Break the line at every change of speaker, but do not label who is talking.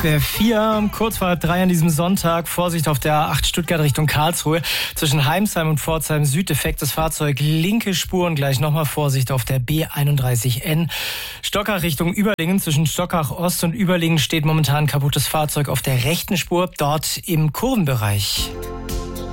SWR 4, kurz vor 3 an diesem Sonntag. Vorsicht auf der A8 Stuttgart Richtung Karlsruhe. Zwischen Heimsheim und Pforzheim Süd defektes Fahrzeug, linke Spur und gleich nochmal Vorsicht auf der B31N. Stockach Richtung Überlingen. Zwischen Stockach Ost und Überlingen steht momentan ein kaputtes Fahrzeug auf der rechten Spur, dort im Kurvenbereich.